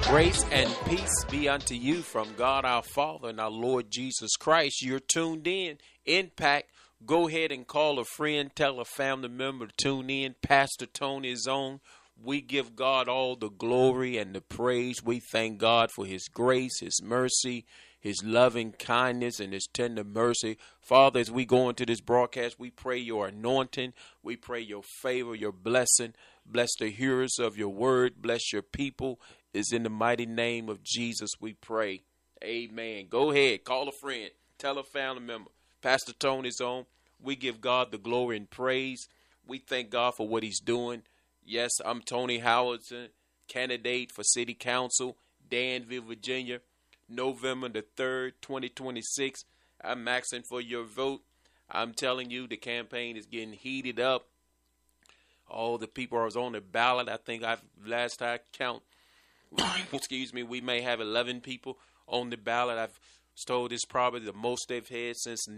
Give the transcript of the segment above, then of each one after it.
Grace and peace be unto you from God our Father and our Lord Jesus Christ. You're tuned in. Impact. Go ahead and call a friend, tell a family member to tune in. Pastor Tony is on. We give God all the glory and the praise. We thank God for his grace, his mercy, his loving kindness, and his tender mercy. Father, as we go into this broadcast, we pray your anointing. We pray your favor, your blessing. Bless the hearers of your word. Bless your people. It's in the mighty name of Jesus we pray. Amen. Go ahead. Call a friend. Tell a family member. Pastor Tony's on. We give God the glory and praise. We thank God for what he's doing. Yes, I'm Tony Howardson, candidate for City Council, Danville, Virginia, November the 3rd, 2026. I'm asking for your vote. I'm telling you, the campaign is getting heated up. All the people are on the ballot. I think last I count, excuse me, we may have 11 people on the ballot. I've told this probably the most they've had since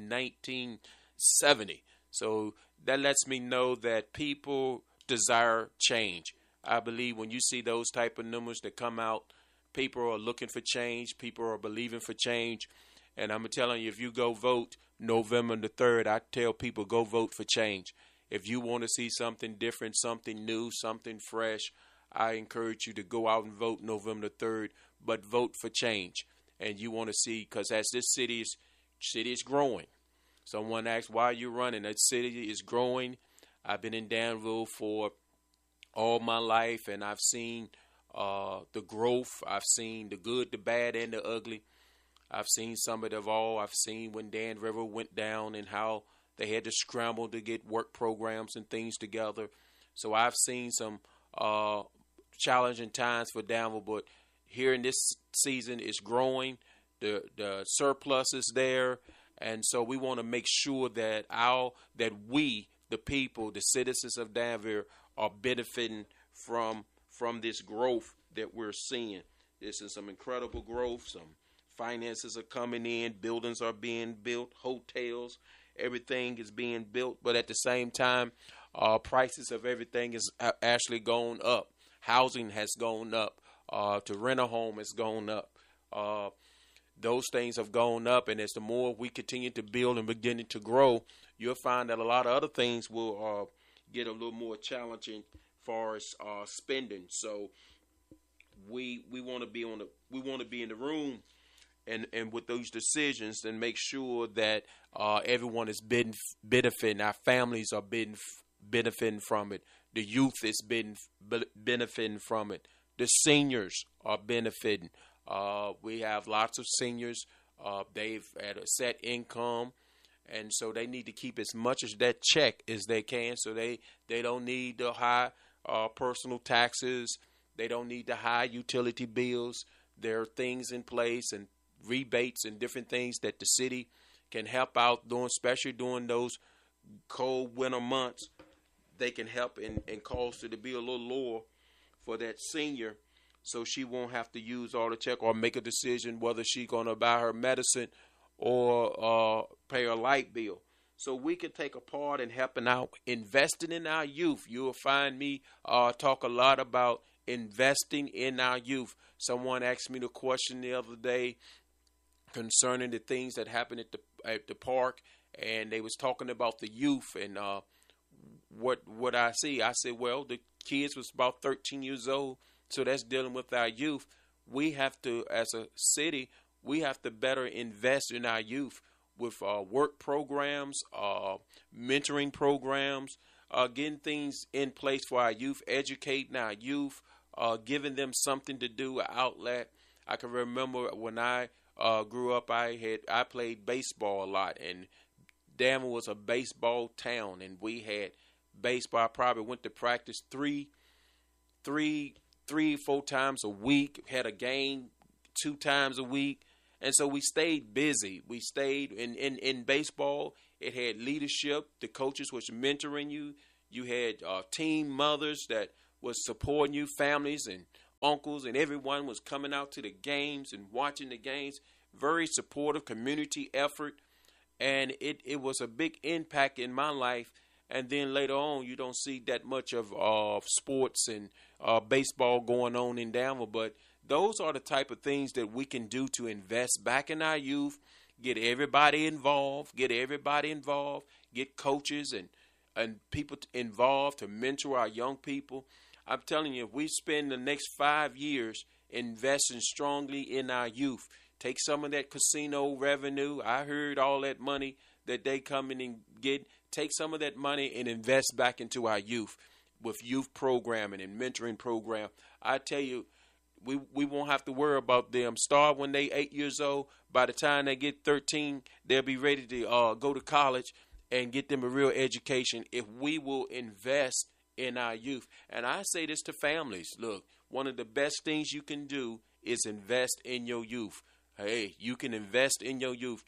1970. So that lets me know that people desire change. I believe when you see those type of numbers that come out, people are looking for change. People are believing for change. And I'm telling you, if you go vote November the 3rd, I tell people go vote for change. If you want to see something different, something new, something fresh, I encourage you to go out and vote November the 3rd, but vote for change. And you want to see, because as this city is growing. Someone asked, why are you running? That city is growing. I've been in Danville for all my life, and I've seen the growth. I've seen the good, the bad, and the ugly. I've seen some of it all. I've seen when Dan River went down and how they had to scramble to get work programs and things together. So I've seen some challenging times for Danville, but here in this season it's growing. The surplus is there, and so we want to make sure that we, the people, the citizens of Danville, are benefiting from this growth that we're seeing. This is some incredible growth. Some finances are coming in. Buildings are being built. Hotels. Everything is being built, but at the same time, prices of everything is actually going up. Housing has gone up. To rent a home has gone up. Those things have gone up, and as the more we continue to build and beginning to grow, you'll find that a lot of other things will get a little more challenging as far as spending. So we want to be in the room. And with those decisions, then make sure that everyone is benefiting. Our families are benefiting from it. The youth is benefiting from it. The seniors are benefiting. We have lots of seniors. They've at a set income, and so they need to keep as much as that check as they can. So they don't need the high personal taxes. They don't need the high utility bills. There are things in place and rebates and different things that the city can help out doing, especially during those cold winter months. They can help and cause it to be a little lower for that senior, so she won't have to use all the check or make a decision whether she's going to buy her medicine or pay her light bill. So we can take a part in helping out, investing in our youth. You'll find me talk a lot about investing in our youth. Someone asked me the question the other day concerning the things that happened at the park, and they was talking about the youth and what I see. I said, well, the kids was about 13 years old, so that's dealing with our youth. We have to, as a city, we have to better invest in our youth with work programs, mentoring programs, getting things in place for our youth, educating our youth, giving them something to do, an outlet. I can remember when I grew up, I played baseball a lot, and Danville was a baseball town, and we had baseball. I probably went to practice three, 4 times a week, had a game 2 times a week, and so we stayed busy. We stayed in baseball. It had leadership. The coaches was mentoring you. You had team mothers that was supporting you, families and uncles, and everyone was coming out to the games and watching the games. Very supportive community effort, and it was a big impact in my life. And then later on, you don't see that much of sports and baseball going on in Danville, but Those are the type of things that we can do to invest back in our youth, get everybody involved, get coaches and people involved to mentor our young people. I'm telling you, if we spend the next 5 years investing strongly in our youth, take some of that casino revenue. I heard all that money that they come in and get. Take some of that money and invest back into our youth with youth programming and mentoring program. I tell you, we won't have to worry about them. Start when they 8 years old. By the time they get 13, they'll be ready to go to college and get them a real education if we will invest in our youth. And I say this to families. Look, one of the best things you can do is invest in your youth. Hey, you can invest in your youth.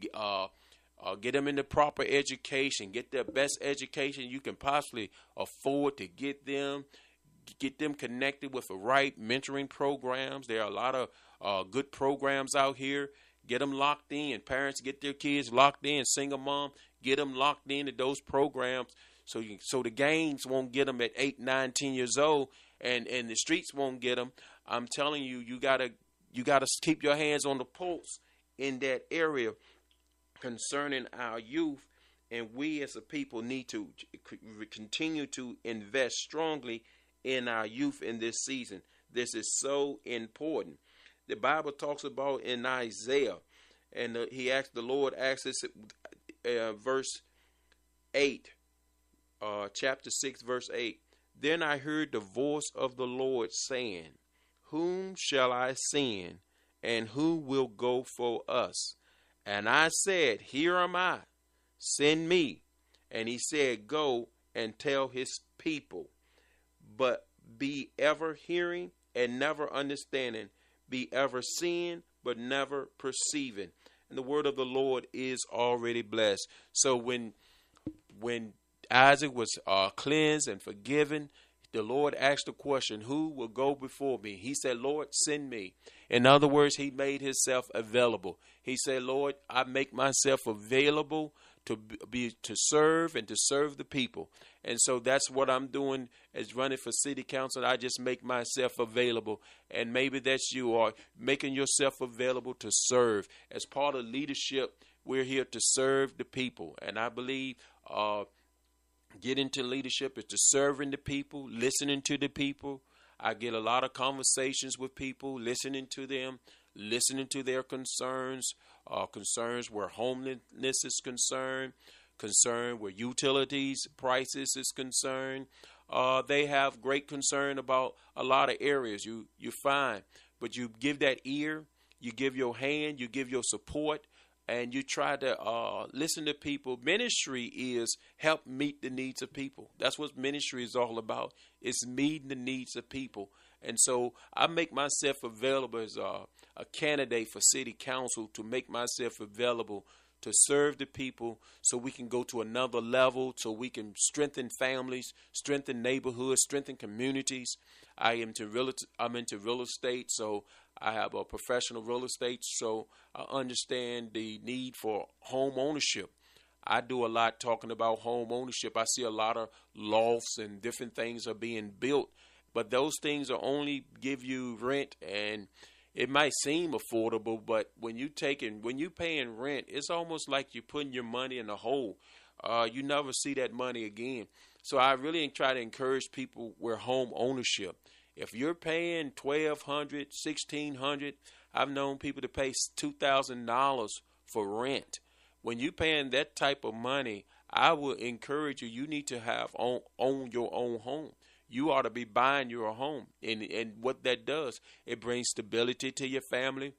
Get them in the proper education. Get the best education you can possibly afford to get them. Get them connected with the right mentoring programs. There are a lot of good programs out here. Get them locked in. Parents get their kids locked in. Single mom, get them locked into those programs so the gangs won't get them at 8, 9, 10 years old, and the streets won't get them. I'm telling you, you gotta keep your hands on the pulse in that area concerning our youth, and we as a people need to continue to invest strongly in our youth in this season. This is so important. The Bible talks about in Isaiah, and the Lord asks us, verse 8, chapter 6, verse 8. Then I heard the voice of the Lord saying, whom shall I send, and who will go for us? And I said, here am I, send me. And he said, go and tell his people. But be ever hearing and never understanding. Be ever seeing, but never perceiving. And the word of the Lord is already blessed. So when Isaac was cleansed and forgiven, the Lord asked the question, who will go before me? He said, Lord, send me. In other words, he made himself available. He said, Lord, I make myself available to serve and to serve the people. And so that's what I'm doing as running for city council. I just make myself available. And maybe that's you, or making yourself available to serve. As part of leadership, we're here to serve the people. And I believe get into leadership is to serving the people, listening to the people. I get a lot of conversations with people, listening to them, listening to their concerns, concerns where homelessness is concerned, concern where utilities prices is concerned. They have great concern about a lot of areas you find, but you give that ear, you give your hand, you give your support, and you try to listen to people. Ministry is help meet the needs of people. That's what ministry is all about. It's meeting the needs of people. And so I make myself available as a candidate for city council, to make myself available to serve the people so we can go to another level, so we can strengthen families, strengthen neighborhoods, strengthen communities. I'm into real estate, so I have a professional real estate, so I understand the need for home ownership. I do a lot talking about home ownership. I see a lot of lofts and different things are being built, but those things are only give you rent, and it might seem affordable, but when you paying rent, it's almost like you're putting your money in a hole. You never see that money again. So I really try to encourage people with home ownership. If you're paying $1,200, $1,600, I've known people to pay $2,000 for rent. When you're paying that type of money, I will encourage you. You need to have own your own home. You ought to be buying your home. And what that does, it brings stability to your family.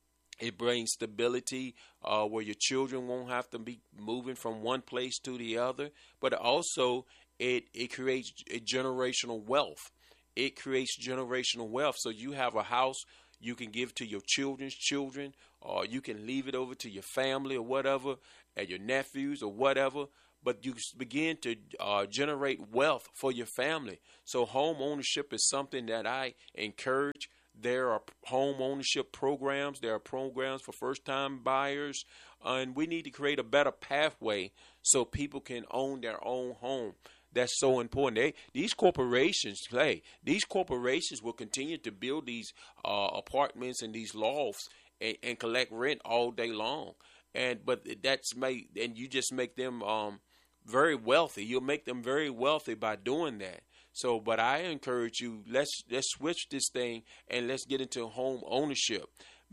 It brings stability where your children won't have to be moving from one place to the other. But also, it creates a generational wealth. It creates generational wealth. So you have a house you can give to your children's children, or you can leave it over to your family or whatever, and your nephews or whatever. But you begin to generate wealth for your family. So home ownership is something that I encourage. There are home ownership programs. There are programs for first-time buyers. And we need to create a better pathway so people can own their own home. that's so important. These corporations these corporations will continue to build these apartments and these lofts and collect rent all day long. But you just make them very wealthy. You'll make them very wealthy by doing that. So, but I encourage you, let's switch this thing and let's get into home ownership.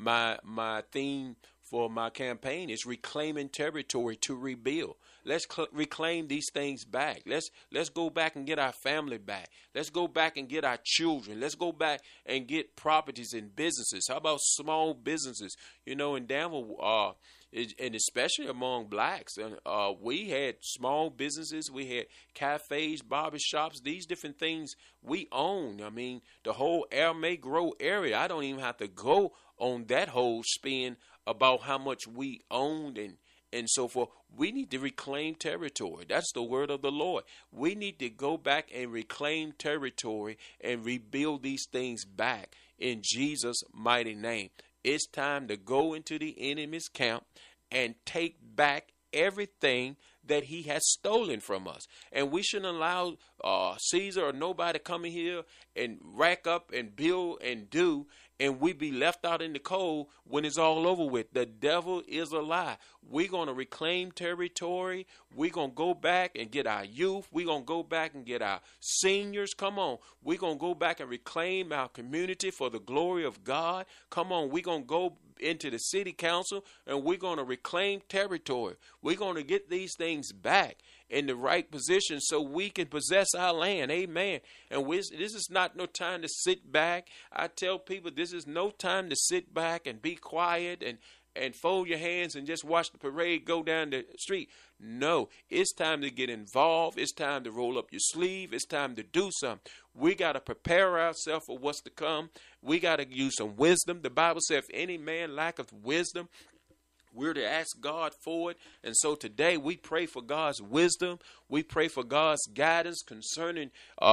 My theme for my campaign is reclaiming territory to rebuild. Let's reclaim these things back. Let's go back and get our family back. Let's go back and get our children. Let's go back and get properties and businesses. How about small businesses? You know, in Danville, and especially among blacks, we had small businesses. We had cafes, barbershops, these different things we own. I mean, the whole Air May Grow area, I don't even have to go on that whole spin about how much we owned and so forth. We need to reclaim territory. That's the word of the Lord. We need to go back and reclaim territory and rebuild these things back in Jesus' mighty name. It's time to go into the enemy's camp and take back everything that he has stolen from us. And we shouldn't allow Caesar or nobody to come in here and rack up and build and do, and we be left out in the cold when it's all over with. The devil is a lie. We're going to reclaim territory. We're going to go back and get our youth. We're going to go back and get our seniors. Come on. We're going to go back and reclaim our community for the glory of God. Come on. We're going to go into the city council and we're going to reclaim territory. We're going to get these things back in the right position so we can possess our land. Amen. And this is not no time to sit back. I tell people this is no time to sit back and be quiet and fold your hands and just watch the parade go down the street. No, it's time to get involved. It's time to roll up your sleeve. It's time to do something. We got to prepare ourselves for what's to come. We got to use some wisdom. The Bible says, if any man lacketh wisdom, we're to ask God for it. And so today we pray for God's wisdom. We pray for God's guidance concerning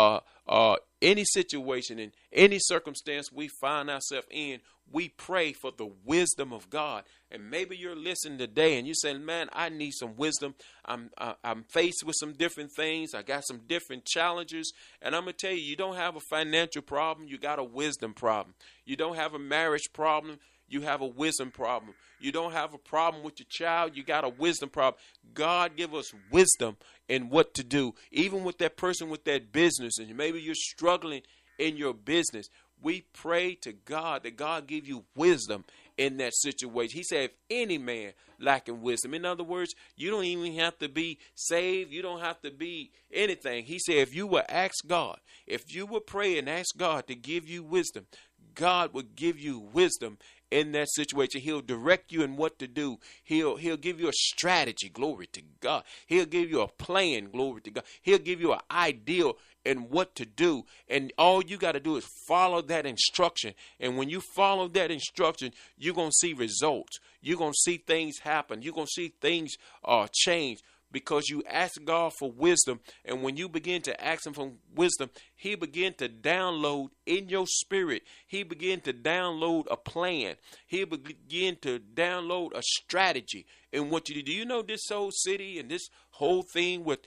any situation and any circumstance we find ourselves in. We pray for the wisdom of God. And maybe you're listening today and you're saying, man, I need some wisdom. I'm faced with some different things. I got some different challenges. And I'm going to tell you, you don't have a financial problem. You got a wisdom problem. You don't have a marriage problem. You have a wisdom problem. You don't have a problem with your child. You got a wisdom problem. God give us wisdom in what to do. Even with that person with that business, and maybe you're struggling in your business, we pray to God that God give you wisdom in that situation. He said, if any man lacking wisdom, in other words, you don't even have to be saved. You don't have to be anything. He said, if you will ask God, if you will pray and ask God to give you wisdom, God will give you wisdom in that situation. He'll direct you in what to do. He'll give you a strategy. Glory to God. He'll give you a plan. Glory to God. He'll give you an ideal in what to do. And all you got to do is follow that instruction. And when you follow that instruction, you're going to see results. You're going to see things happen. You're going to see things change. Because you ask God for wisdom, and when you begin to ask Him for wisdom, He begin to download in your spirit. He begin to download a plan. He begin to download a strategy in what you do. Do you know this whole city and this whole thing with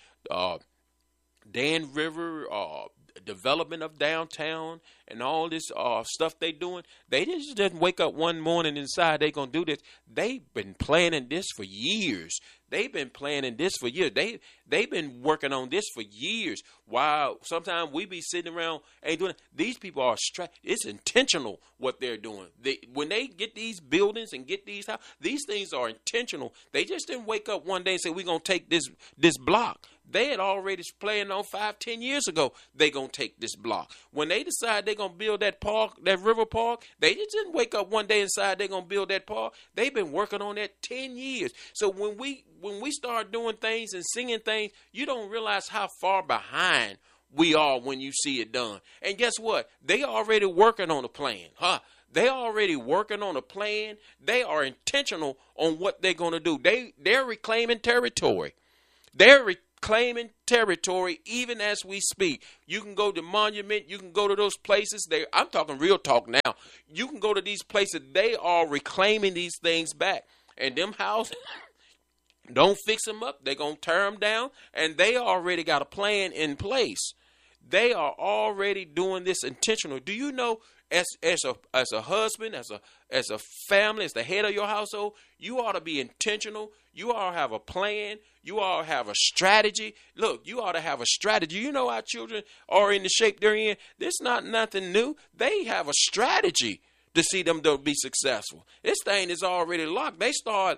Dan River, development of downtown and all this stuff they doing? They just didn't wake up one morning and decide they're going to do this. They've been planning this for years. They've been planning this for years. They've been working on this for years. While sometimes we be sitting around ain't doing it. These people are it's intentional what they're doing. When they get these buildings and get these houses, these things are intentional. They just didn't wake up one day and say, we're going to take this block. They had already planned on 5-10 years ago they going to take this block. When they decide they're going to build that park, that river park, they just didn't wake up one day and decide they're going to build that park. They've been working on that 10 years. So when we start doing things and singing things, you don't realize how far behind we are when you see it done. And guess what? They already working on a plan, They already working on a plan. They are intentional on what they're going to do. They're reclaiming territory. They're reclaiming territory even as we speak. You can go to Monument. You can go to those places. I'm talking real talk now. You can go to these places. They are reclaiming these things back. And them houses, Don't fix them up. They're going to tear them down. And they already got a plan in place. They are already doing this intentional. Do you know, as a husband, as a family, as the head of your household, you ought to be intentional. You ought to have a plan. You ought to have a strategy. Look, you ought to have a strategy. You know our children are in the shape they're in. This is not nothing new. They have a strategy to see them to be successful. This thing is already locked. They start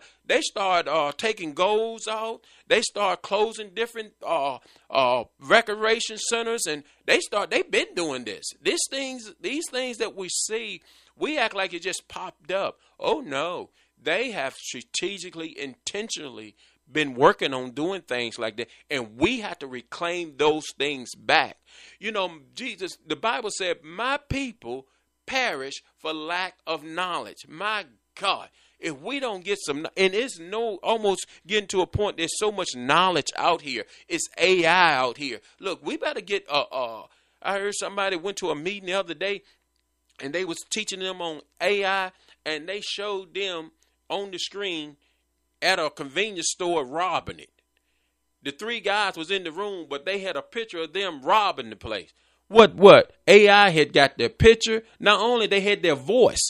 taking goals out. They start closing different recreation centers, and they've been doing this. These things that we see, we act like it just popped up. Oh no, they have strategically, intentionally been working on doing things like that, and we have to reclaim those things back. You know, the Bible said, "My people perish for lack of knowledge." My God, if we don't get some, and it's almost getting to a point, there's so much knowledge out here. It's AI out here. Look, we better get, I heard somebody went to a meeting the other day, and they was teaching them on AI, and they showed them on the screen at a convenience store robbing it. The three guys was in the room, but they had a picture of them robbing the place. What? AI had got their picture. Not only they had their voice.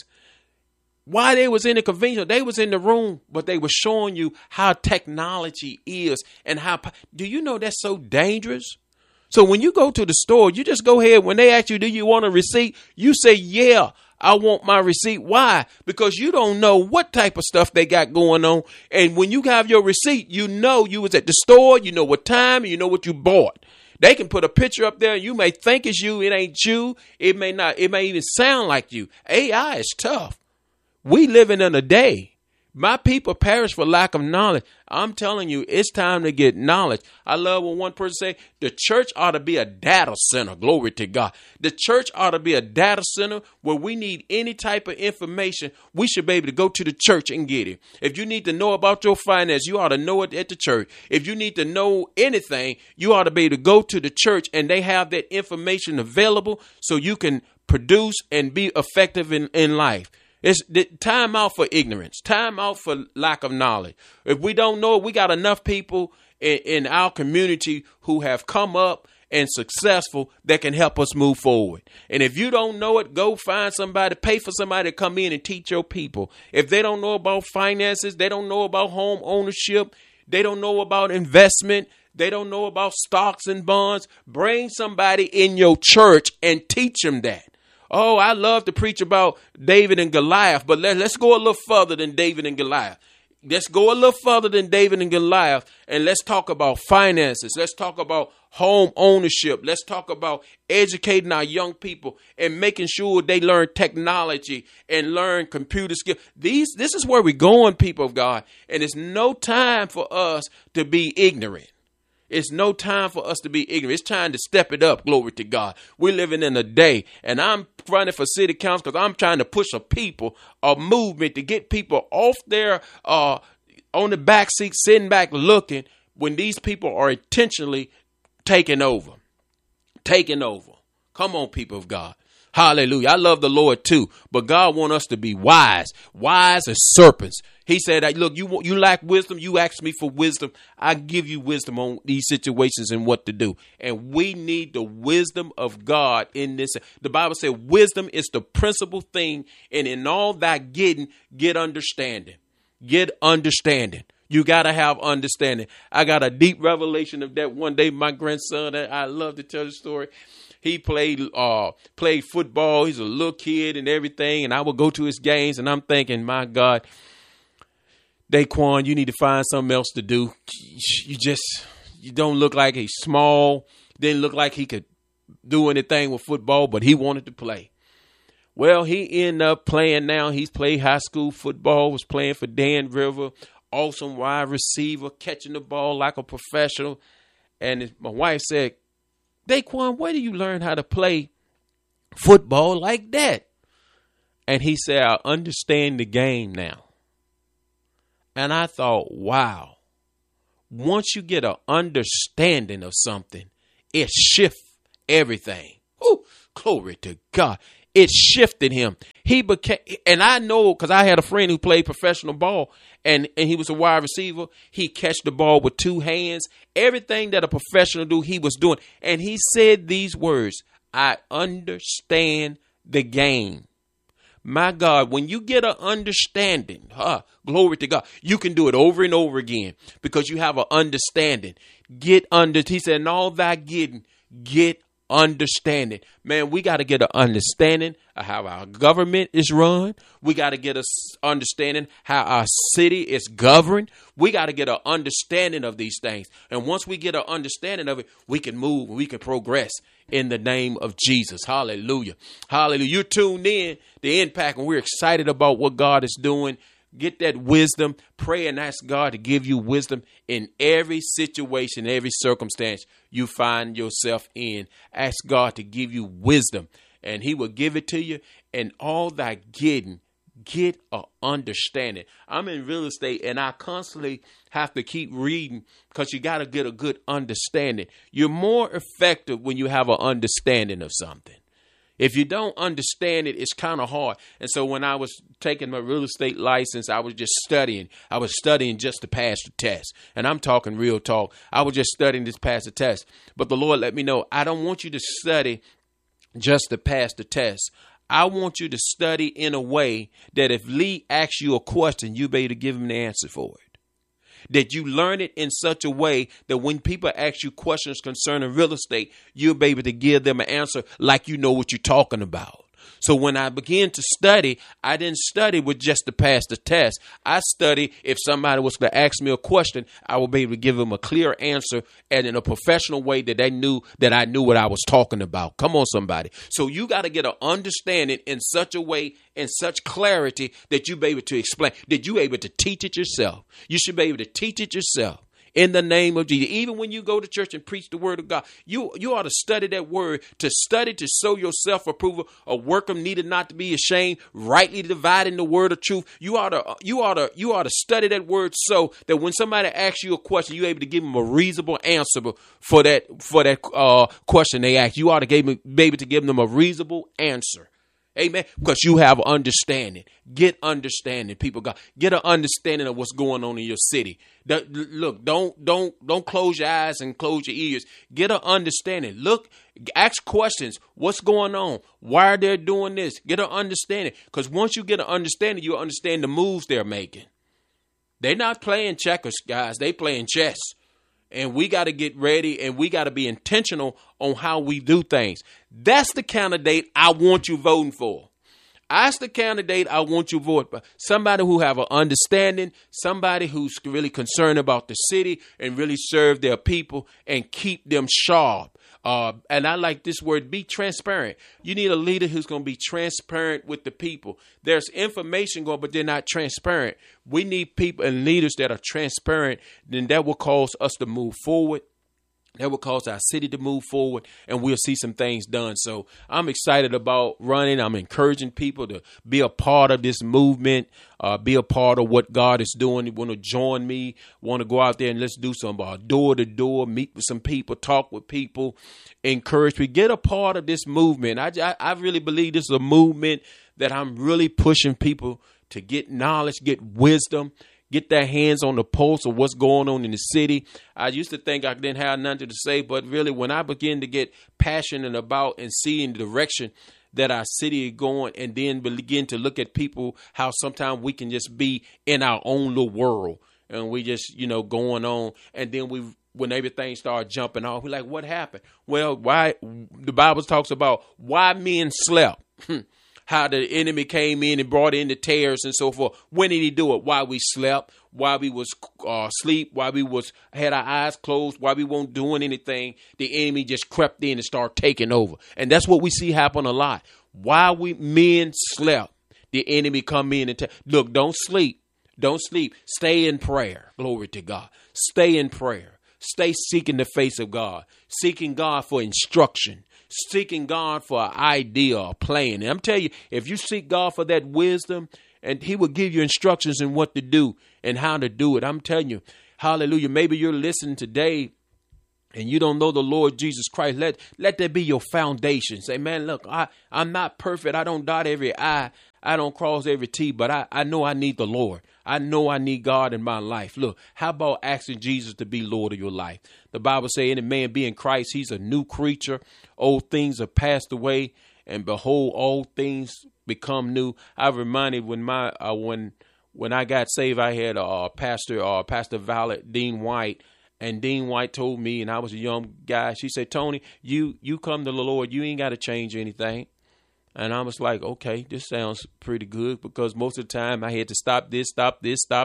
While they was in the convenience, they was in the room, but they were showing you how technology is and how. Do you know that's so dangerous? So when you go to the store, you just go ahead. When they ask you, do you want a receipt? You say, yeah, I want my receipt. Why? Because you don't know what type of stuff they got going on. And when you have your receipt, you know you was at the store, you know what time, and you know what you bought. They can put a picture up there. You may think it's you. It ain't you. It may not. It may even sound like you. AI is tough. We living in a day. My people perish for lack of knowledge. I'm telling you, it's time to get knowledge. I love when one person say the church ought to be a data center. Glory to God. The church ought to be a data center where we need any type of information. We should be able to go to the church and get it. If you need to know about your finance, you ought to know it at the church. If you need to know anything, you ought to be able to go to the church and they have that information available so you can produce and be effective in life. It's time out for ignorance, time out for lack of knowledge. If we don't know it, we got enough people in our community who have come up and successful that can help us move forward. And if you don't know it, go find somebody, pay for somebody to come in and teach your people. If they don't know about finances, they don't know about home ownership, they don't know about investment, they don't know about stocks and bonds, bring somebody in your church and teach them that. Oh, I love to preach about David and Goliath, but let's go a little further than David and Goliath. Let's go a little further than David and Goliath, and let's talk about finances. Let's talk about home ownership. Let's talk about educating our young people and making sure they learn technology and learn computer skills. This is where we're going, people of God, and it's no time for us to be ignorant. It's no time for us to be ignorant. It's time to step it up. Glory to God. We're living in a day, and I'm running for city council because I'm trying to push a movement to get people off there on the back seat, sitting back looking when these people are intentionally taking over. Come on, people of God. Hallelujah. I love the Lord too, but God wants us to be wise as serpents. He said, look, you lack wisdom. You ask me for wisdom. I give you wisdom on these situations and what to do. And we need the wisdom of God in this. The Bible said wisdom is the principal thing. And in all that getting, get understanding. Get understanding. You got to have understanding. I got a deep revelation of that one day. My grandson, I love to tell the story. He played football. He's a little kid and everything. And I would go to his games and I'm thinking, my God, Daquan, you need to find something else to do. You don't look like he's small. Didn't look like he could do anything with football, but he wanted to play. Well, he ended up playing now. He's played high school football, was playing for Dan River, awesome wide receiver, catching the ball like a professional. And my wife said, Daquan, where do you learn how to play football like that? And he said, I understand the game now. And I thought, wow, once you get an understanding of something, it shifts everything. Ooh, glory to God. it shifted him. He became, and I know because I had a friend who played professional ball, and he was a wide receiver. He catch the ball with two hands. Everything that a professional do, he was doing. And he said these words, I understand the game. My God, when you get an understanding, glory to God, you can do it over and over again because you have an understanding. He said, in all thy getting, get understanding. Man, we got to get an understanding of how our government is run. We got to get an understanding how our city is governed. We got to get an understanding of these things. And once we get an understanding of it, we can move, we can progress in the name of Jesus. Hallelujah. Hallelujah. You're tuned in to Impact, and we're excited about what God is doing. Get that wisdom. Pray and ask God to give you wisdom in every situation, every circumstance you find yourself in. Ask God to give you wisdom, and he will give it to you. And all that getting, get a understanding. I'm in real estate, and I constantly have to keep reading because you got to get a good understanding. You're more effective when you have an understanding of something. If you don't understand it, it's kind of hard. And so when I was taking my real estate license, I was just studying. I was studying just to pass the test. And I'm talking real talk. I was just studying to pass the test. But the Lord let me know, I don't want you to study just to pass the test. I want you to study in a way that if Lee asks you a question, you'll be able to give him the answer for it. That you learn it in such a way that when people ask you questions concerning real estate, you'll be able to give them an answer like you know what you're talking about. So when I began to study, I didn't study with just to pass the test. I studied if somebody was to ask me a question, I would be able to give them a clear answer and in a professional way that they knew that I knew what I was talking about. Come on, somebody. So you got to get an understanding in such a way, in such clarity that you be able to explain, that you able to teach it yourself. You should be able to teach it yourself. In the name of Jesus. Even when you go to church and preach the word of God, you ought to study that word, to study to show yourself approval, a workman needed not to be ashamed, rightly dividing the word of truth. You ought to study that word so that when somebody asks you a question, you're able to give them a reasonable answer for that question they ask. You ought to be able to give them a reasonable answer. Amen. Because you have understanding. Get understanding, people. God, get an understanding of what's going on in your city. Look, don't close your eyes and close your ears. Get an understanding. Look, ask questions. What's going on? Why are they doing this? Get an understanding. Because once you get an understanding, you understand the moves they're making. They're not playing checkers, guys. They playing chess. And we got to get ready, and we got to be intentional on how we do things. That's the candidate I want you voting for. That's the candidate I want you voting for. Somebody who have an understanding, somebody who's really concerned about the city and really serve their people and keep them sharp. And I like this word, be transparent. You need a leader who's going to be transparent with the people. There's information going, but they're not transparent. We need people and leaders that are transparent. Then that will cause us to move forward. That will cause our city to move forward, and we'll see some things done. So I'm excited about running. I'm encouraging people to be a part of this movement, be a part of what God is doing. You want to join me, want to go out there and let's do some door to door, meet with some people, talk with people, encourage people, get a part of this movement. I really believe this is a movement that I'm really pushing people to get knowledge, get wisdom, get their hands on the pulse of what's going on in the city. I used to think I didn't have nothing to say, but really when I begin to get passionate about and see in the direction that our city is going, and then begin to look at people, how sometimes we can just be in our own little world and we just, going on. And then when everything started jumping off, we're like, what happened? Well, why the Bible talks about why men slept. How the enemy came in and brought in the terrors and so forth. When did he do it? While we slept, while we was asleep, while we had our eyes closed, while we weren't doing anything, the enemy just crept in and started taking over. And that's what we see happen a lot. While men slept, the enemy come in and look, don't sleep. Don't sleep. Stay in prayer. Glory to God. Stay in prayer. Stay seeking the face of God, seeking God for instruction, seeking God for an idea or plan. And I'm telling you, if you seek God for that wisdom, and he will give you instructions in what to do and how to do it. I'm telling you, hallelujah. Maybe you're listening today and you don't know the Lord Jesus Christ, let that be your foundation. Say, man, look, I'm not perfect. I don't dot every I. I don't cross every T, but I know I need the Lord. I know I need God in my life. Look, how about asking Jesus to be Lord of your life? The Bible says, any man be in Christ, he's a new creature. Old things are passed away, and behold, all things become new. I reminded when I got saved, I had Pastor Violet Dean White. And Dean White told me, and I was a young guy, she said, Tony, you come to the Lord, you ain't got to change anything. And I was like, okay, this sounds pretty good, because most of the time I had to stop this, stop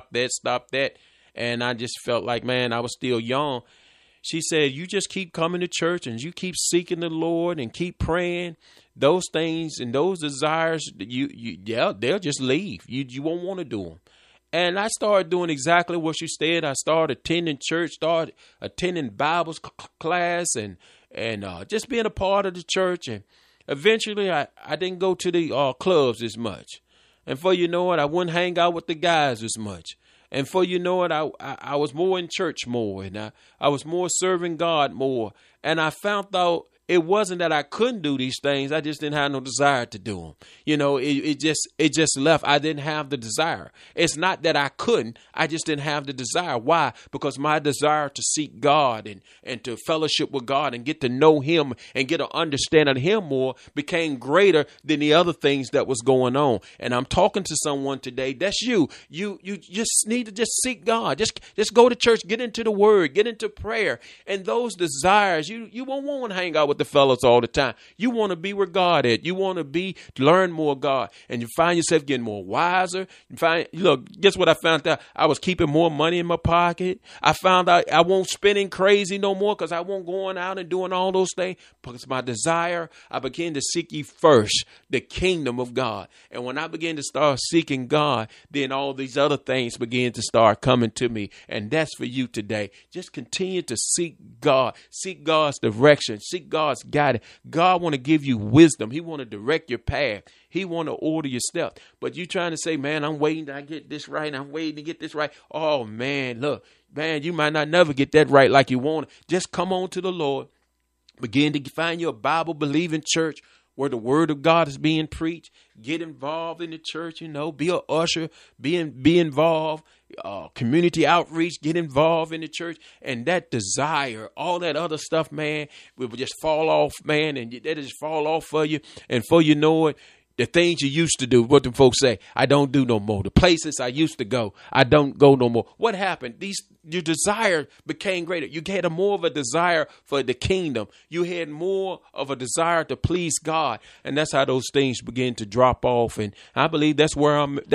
that. And I just felt like, man, I was still young. She said, you just keep coming to church and you keep seeking the Lord and keep praying. Those things and those desires, they'll just leave. You won't want to do them. And I started doing exactly what she said. I started attending church, started attending Bible class, and just being a part of the church. And eventually, I didn't go to the clubs as much. And for you know it, I wouldn't hang out with the guys as much. And for you know it, I was more in church more, and I was more serving God more. And I found out it wasn't that I couldn't do these things. I just didn't have no desire to do them. You know, it just left. I didn't have the desire. It's not that I couldn't. I just didn't have the desire. Why? Because my desire to seek God and to fellowship with God and get to know him and get an understanding of him more became greater than the other things that was going on. And I'm talking to someone today. That's you. You just need to just seek God. Just go to church, get into the word, get into prayer. And those desires, you won't want to hang out with the fellows all the time. You want to be where God at. You want to learn more God, and you find yourself getting more wiser. Look, guess what I found out? I was keeping more money in my pocket. I found out I won't spending crazy no more, because I won't going out and doing all those things, because my desire, I began to seek ye first the kingdom of God. And when I began to start seeking God, then all these other things began to start coming to me. And that's for you today. Just continue to seek God, seek God's direction, seek God's guidance. God want to give you wisdom. He want to direct your path. He want to order your steps. But you trying to say, man, I'm waiting to get this right. I'm waiting to get this right. Oh, man, look, man, you might not never get that right like you want. Just come on to the Lord. Begin to find your Bible-believing church where the word of God is being preached. Get involved in the church, be an usher, be involved, community outreach, get involved in the church. And that desire, all that other stuff, man, will just fall off, man, and that just fall off for you. And for you know it, the things you used to do, what the folks say, I don't do no more. The places I used to go, I don't go no more. What happened? Your desire became greater. You had more of a desire for the kingdom. You had more of a desire to please God. And that's how those things begin to drop off. And I believe that's why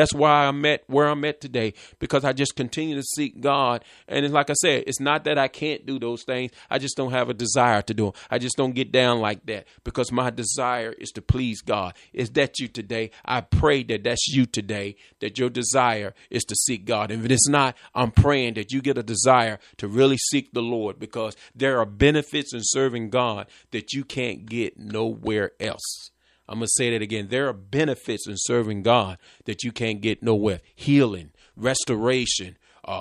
I'm at where I'm at today, because I just continue to seek God. And it's like I said, it's not that I can't do those things. I just don't have a desire to do them. I just don't get down like that, because my desire is to please God. Is that you today? I pray that that's you today, that your desire is to seek God. And if it's not, I'm praying that you get a desire to really seek the Lord, because there are benefits in serving God that you can't get nowhere else. I'm going to say that again. There are benefits in serving God that you can't get nowhere. Healing, restoration,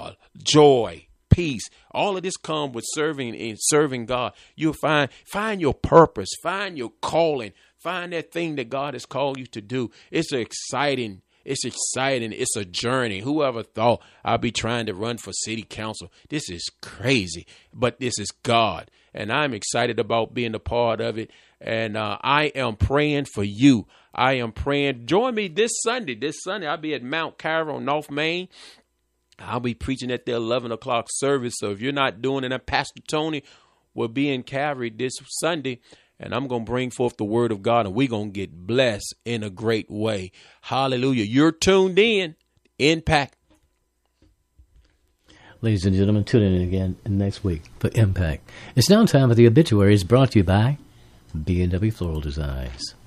joy, peace. All of this comes with serving God. You'll find your purpose, find your calling, find that thing that God has called you to do. It's exciting. It's a journey. Whoever thought I'd be trying to run for city council? This is crazy, but this is God. And I'm excited about being a part of it. And I am praying for you. I am praying. Join me this Sunday. I'll be at Mount Carmel, North Main. I'll be preaching at the 11 o'clock service. So if you're not doing it, Pastor Tony will be in Calvary this Sunday. And I'm going to bring forth the word of God, and we're going to get blessed in a great way. Hallelujah. You're tuned in. Impact. Ladies and gentlemen, tune in again next week for Impact. It's now time for the obituaries, brought to you by B&W Floral Designs.